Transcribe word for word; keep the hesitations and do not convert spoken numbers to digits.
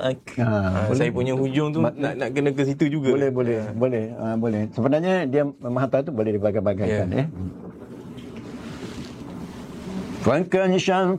Ha, ha, saya punya hujung tu Ma- nak nak kena ke situ juga. Boleh, boleh, ha. boleh, ha, boleh. Sebenarnya dia mahata tu boleh dibagai-bagaikan, yeah. eh. 翻看上